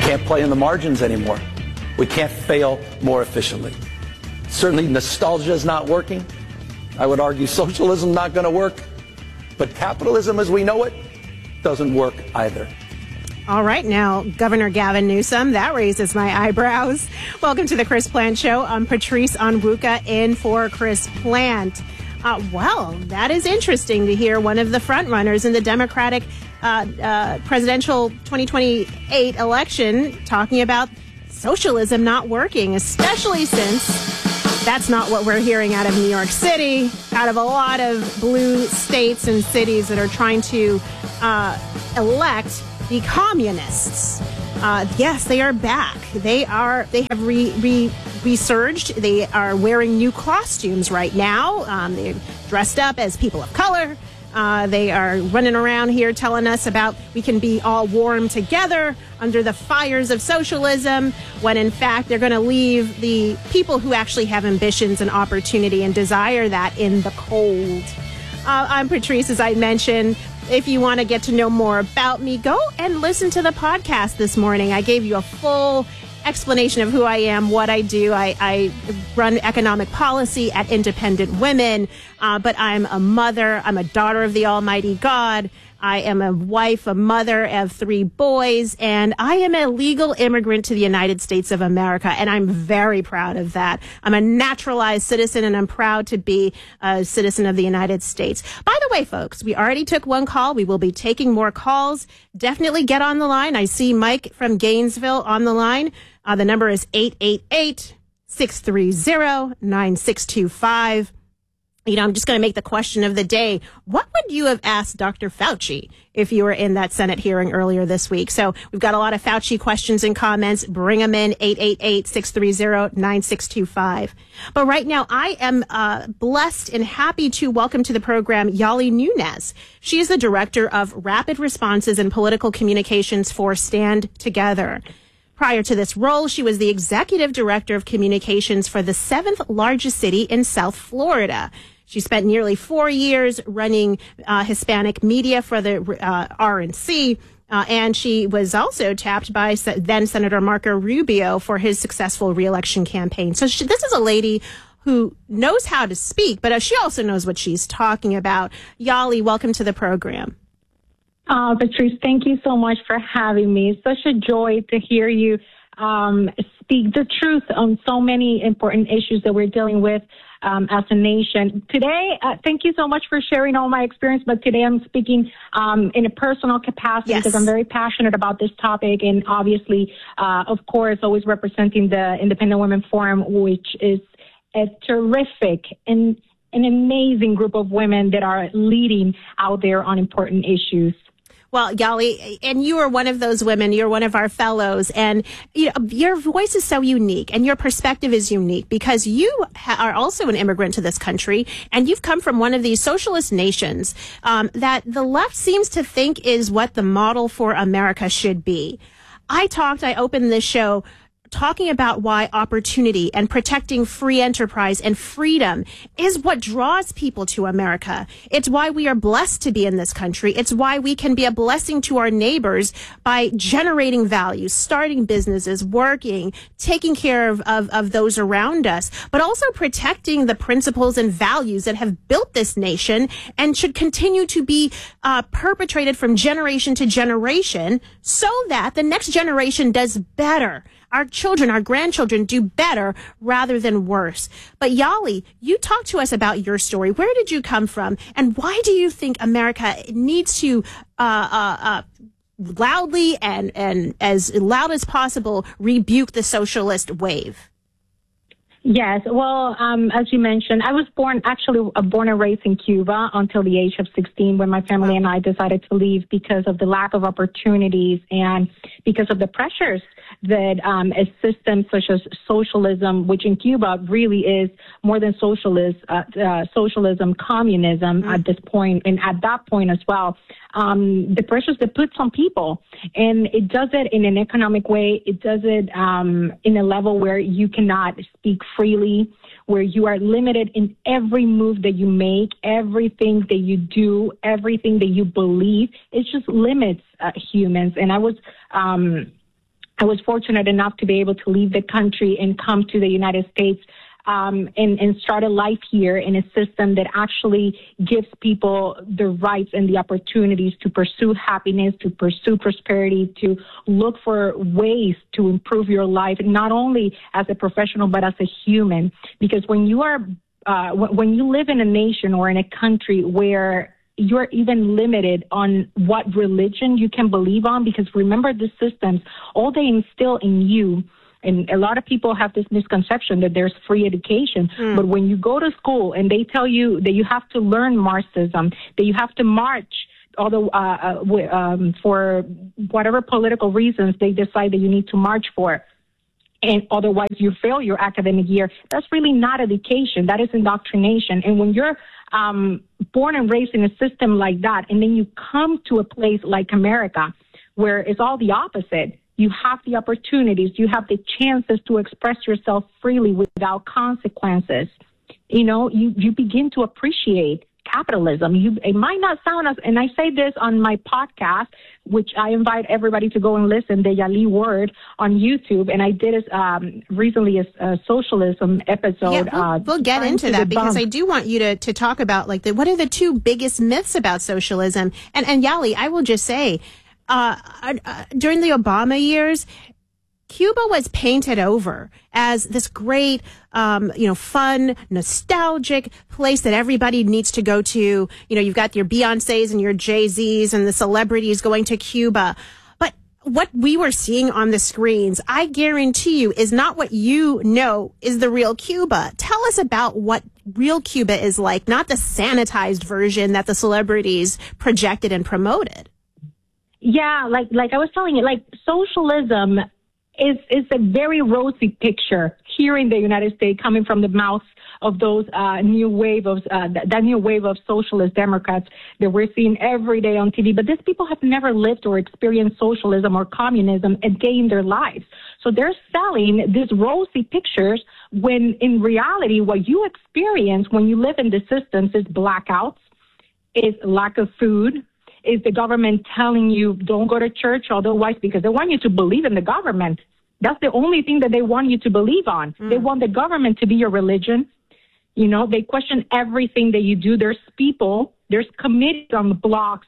can't play in the margins anymore. We can't fail more efficiently. Certainly nostalgia is not working. I would argue socialism is not going to work. But capitalism as we know it doesn't work either. All right, now, Governor Gavin Newsom, that raises my eyebrows. Welcome to the Chris Plante Show. I'm Patrice Onwuka in for Chris Plante. Well, that is interesting to hear one of the frontrunners in the Democratic presidential 2028 election talking about socialism not working, especially since that's not what we're hearing out of New York City, out of a lot of blue states and cities that are trying to elect the communists. Yes, they are back. They have resurged. They are wearing new costumes right now. They're dressed up as people of color. They are running around here telling us about we can be all warm together under the fires of socialism, when in fact they're going to leave the people who actually have ambitions and opportunity and desire that in the cold. I'm Patrice, as I mentioned. If you want to get to know more about me, go and listen to the podcast this morning. I gave you a full explanation of who I am, what I do. I run economic policy at Independent Women, but I'm a mother. I'm a daughter of the Almighty God. I am a wife, a mother of 3 boys, and I am a legal immigrant to the United States of America, and I'm very proud of that. I'm a naturalized citizen, and I'm proud to be a citizen of the United States. By the way, folks, we already took 1 call. We will be taking more calls. Definitely get on the line. I see Mike from Gainesville on the line. The number is 888-630-9625. You know, I'm just going to make the question of the day. What would you have asked Dr. Fauci if you were in that Senate hearing earlier this week? So we've got a lot of Fauci questions and comments. Bring them in, 888-630-9625. But right now, I am blessed and happy to welcome to the program Yali Nunes. She is the Director of Rapid Responses and Political Communications for Stand Together. Prior to this role, she was the Executive Director of Communications for the 7th largest city in South Florida. She spent nearly 4 years running Hispanic media for the RNC, and she was also tapped by then Senator Marco Rubio for his successful reelection campaign. So this is a lady who knows how to speak, but she also knows what she's talking about. Yali, welcome to the program. Patrice, thank you so much for having me. It's such a joy to hear you speak the truth on so many important issues that we're dealing with as a nation. Today, thank you so much for sharing all my experience, but today I'm speaking in a personal capacity because I'm very passionate about this topic, and obviously, of course, always representing the Independent Women Forum, which is a terrific and an amazing group of women that are leading out there on important issues. Well, Yali, and you are one of those women. You're one of our fellows, and you know, your voice is so unique, and your perspective is unique because you are also an immigrant to this country, and you've come from one of these socialist nations that the left seems to think is what the model for America should be. I opened this show talking about why opportunity and protecting free enterprise and freedom is what draws people to America. It's why we are blessed to be in this country. It's why we can be a blessing to our neighbors by generating value, starting businesses, working, taking care of those around us, but also protecting the principles and values that have built this nation and should continue to be perpetrated from generation to generation so that the next generation does better. Our children, our grandchildren do better rather than worse. But Yali, you talk to us about your story. Where did you come from? And why do you think America needs to loudly and as loud as possible rebuke the socialist wave? Yes. Well, as you mentioned, I was born and raised in Cuba until the age of 16 when my family and I decided to leave because of the lack of opportunities and because of the pressures that a system such as socialism, which in Cuba really is more than socialism, communism at this point, and at that point as well, the pressures that puts on people. And it does it in an economic way. It does it in a level where you cannot speak freely, where you are limited in every move that you make, everything that you do, everything that you believe. It just limits humans. And I was I was fortunate enough to be able to leave the country and come to the United States and start a life here in a system that actually gives people the rights and the opportunities to pursue happiness, to pursue prosperity, to look for ways to improve your life, not only as a professional, but as a human. Because when you are, when you live in a nation or in a country where you're even limited on what religion you can believe on, because remember, the systems, all they instill in you. And a lot of people have this misconception that there's free education. But when you go to school and they tell you that you have to learn Marxism, that you have to march, although for whatever political reasons they decide that you need to march for, and otherwise you fail your academic year, that's really not education. That is indoctrination. And when you're born and raised in a system like that, and then you come to a place like America, where it's all the opposite, you have the opportunities, you have the chances to express yourself freely without consequences. You know, you begin to appreciate capitalism. It might not sound as, and I say this on my podcast, which I invite everybody to go and listen, the Yali Word on YouTube, and I did it recently a socialism episode. Yeah, we'll get into that because I do want you to talk about like what are the two biggest myths about socialism. And Yali, I will just say, during the Obama years, Cuba was painted over as this great, fun, nostalgic place that everybody needs to go to. You know, you've got your Beyoncés and your Jay-Z's and the celebrities going to Cuba. But what we were seeing on the screens, I guarantee you, is not what you know is the real Cuba. Tell us about what real Cuba is like, not the sanitized version that the celebrities projected and promoted. Yeah, like I was telling you, like socialism is a very rosy picture here in the United States, coming from the mouths of those new wave of that new wave of socialist Democrats that we're seeing every day on TV. But these people have never lived or experienced socialism or communism a day in their lives. So they're selling these rosy pictures when in reality, what you experience when you live in the systems is blackouts, is lack of food, is the government telling you don't go to church, otherwise, because they want you to believe in the government. That's the only thing that they want you to believe on. They want the government to be your religion. You know, they question everything that you do. There's there's committees on the blocks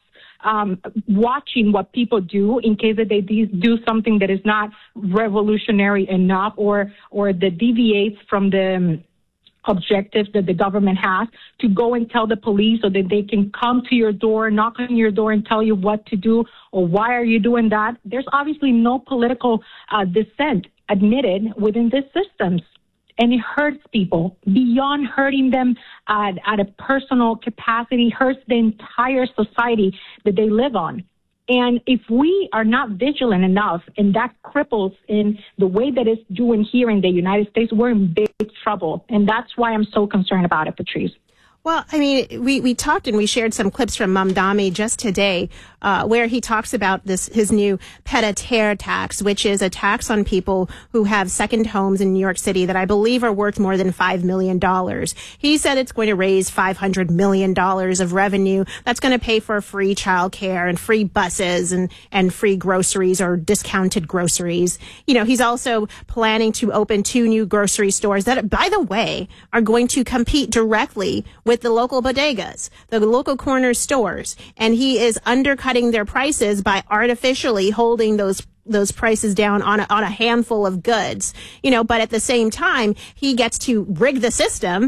watching what people do in case that they do something that is not revolutionary enough or that deviates from the objectives that the government has, to go and tell the police so that they can come to your door, knock on your door and tell you what to do or why are you doing that. There's obviously no political dissent admitted within these systems. And it hurts people beyond hurting them at a personal capacity, hurts the entire society that they live on. And if we are not vigilant enough, and that cripples in the way that it's doing here in the United States, we're in big trouble. And that's why I'm so concerned about it, Patrice. Well, I mean, we talked and we shared some clips from Mamdani just today, where he talks about his new pied-à-terre tax, which is a tax on people who have second homes in New York City that I believe are worth more than $5 million. He said it's going to raise $500 million of revenue. That's going to pay for free childcare and free buses and free groceries or discounted groceries. You know, he's also planning to open 2 new grocery stores that, by the way, are going to compete directly with the local bodegas, the local corner stores, and he is undercutting their prices by artificially holding those prices down on a handful of goods, you know, but at the same time, he gets to rig the system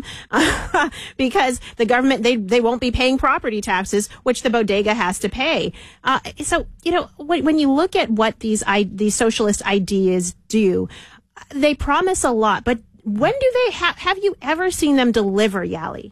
because the government, they won't be paying property taxes, which the bodega has to pay. So, you know, when you look at what these socialist ideas do, they promise a lot, but when do they have you ever seen them deliver, Yali?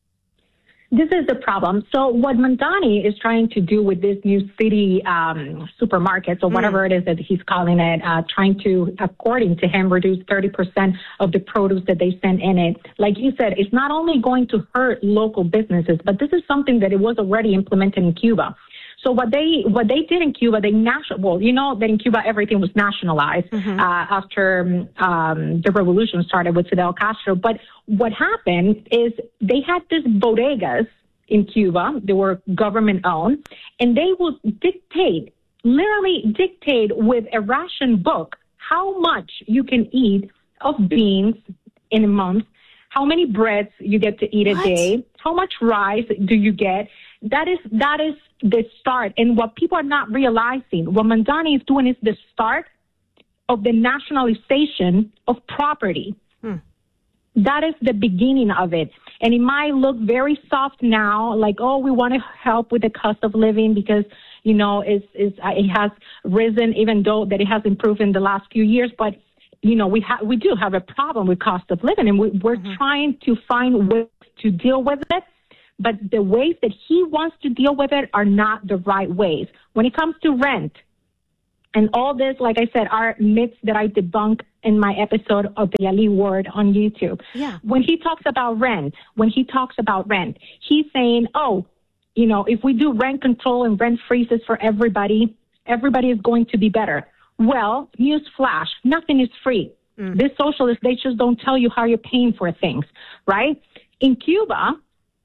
This is the problem. So what Mamdani is trying to do with this new city supermarkets or whatever it is that he's calling it, trying to, according to him, reduce 30% of the produce that they send in it. Like you said, it's not only going to hurt local businesses, but this is something that it was already implemented in Cuba. So what they did in Cuba, you know that in Cuba everything was nationalized after the revolution started with Fidel Castro. But what happened is they had these bodegas in Cuba. They were government owned, and they would dictate literally dictate with a ration book how much you can eat of beans in a month, how many breads you get to eat a day, how much rice do you get. That is the start. And what people are not realizing, what Mamdani is doing is the start of the nationalization of property. That is the beginning of it. And it might look very soft now, like, oh, we want to help with the cost of living because, you know, it has risen, even though that it has improved in the last few years. But, you know, we do have a problem with cost of living, and we're trying to find ways to deal with it. But the ways that he wants to deal with it are not the right ways. When it comes to rent, and all this, like I said, are myths that I debunk in my episode of the Yali Word on YouTube. Yeah. When he talks about rent, he's saying, oh, you know, if we do rent control and rent freezes for everybody is going to be better. Well, news flash, nothing is free. These socialists, they just don't tell you how you're paying for things, right? In Cuba,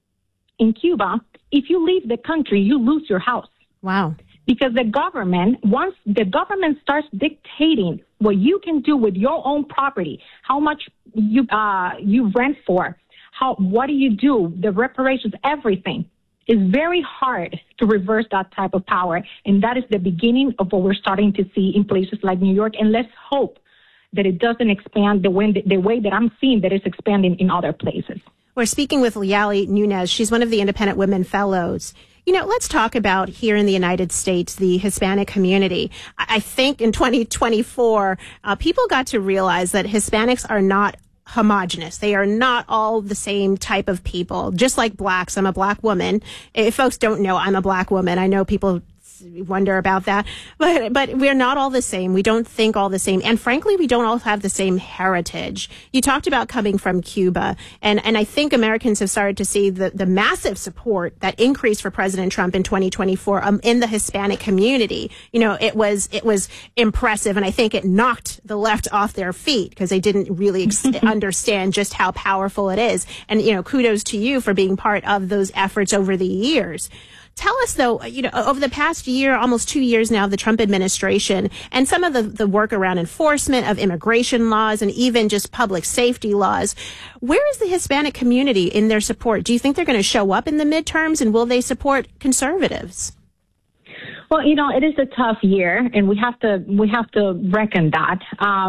if you leave the country, you lose your house. Wow. Because once the government starts dictating what you can do with your own property, how much you rent for, what do you do, the reparations, everything, is very hard to reverse that type of power. And that is the beginning of what we're starting to see in places like New York. And let's hope that it doesn't expand the way that I'm seeing that it's expanding in other places. We're speaking with Yali Nunez. She's one of the Independent Women Fellows. You know, let's talk about here in the United States, the Hispanic community. I think in 2024, people got to realize that Hispanics are not homogenous. They are not all the same type of people. Just like blacks, I'm a black woman. If folks don't know, I'm a black woman. I know people wonder about that, but we're not all the same. We don't think all the same. And frankly, we don't all have the same heritage. You talked about coming from Cuba, and I think Americans have started to see the massive support that increased for President Trump in 2024 in the Hispanic community. You know, it was impressive, and I think it knocked the left off their feet because they didn't really understand just how powerful it is. And, you know, kudos to you for being part of those efforts over the years. Tell us, though, you know, over the past year, almost 2 years now of the Trump administration and some of the work around enforcement of immigration laws and even just public safety laws, where is the Hispanic community in their support? Do you think they're going to show up in the midterms, and will they support conservatives? Well, you know, it is a tough year, and we have to reckon that.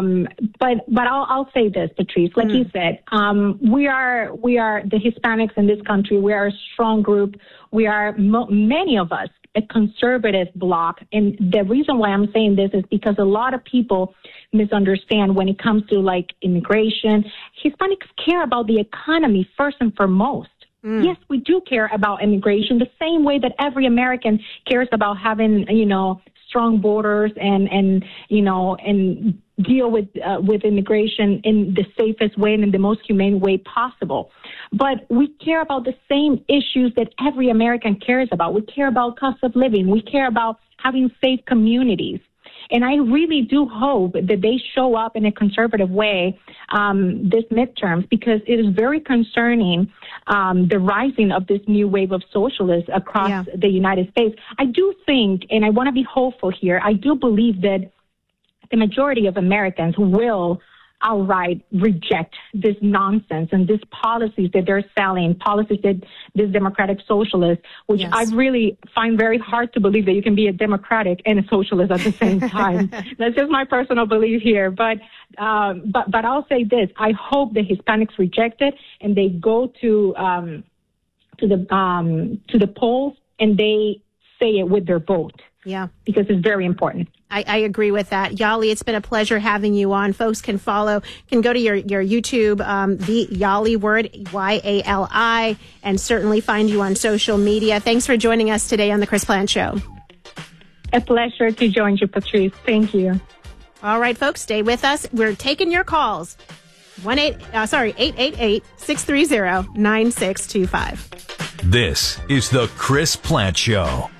But I'll say this, Patrice, like you said, we are the Hispanics in this country. We are a strong group. We are many of us a conservative bloc, and the reason why I'm saying this is because a lot of people misunderstand when it comes to like immigration. Hispanics care about the economy first and foremost. Yes, we do care about immigration the same way that every American cares about having, you know, strong borders and you know, and deal with immigration in the safest way and in the most humane way possible. But we care about the same issues that every American cares about. We care about cost of living. We care about having safe communities. And I really do hope that they show up in a conservative way this midterms, because it is very concerning, the rising of this new wave of socialists across the United States. I do think, and I want to be hopeful here, I do believe that the majority of Americans will outright reject this nonsense and these policies that they're selling, policies that these democratic socialists, which I really find very hard to believe that you can be a democratic and a socialist at the same time. That's just my personal belief here. But I'll say this: I hope the Hispanics reject it and they go to the polls and they say it with their vote. Yeah, because it's very important. I agree with that. Yali, it's been a pleasure having you on. Folks can go to your YouTube, the Yali Word, YALI, and certainly find you on social media. Thanks for joining us today on The Chris Plante Show. A pleasure to join you, Patrice. Thank you. All right, folks, stay with us. We're taking your calls. 888-630-9625. This is The Chris Plante Show.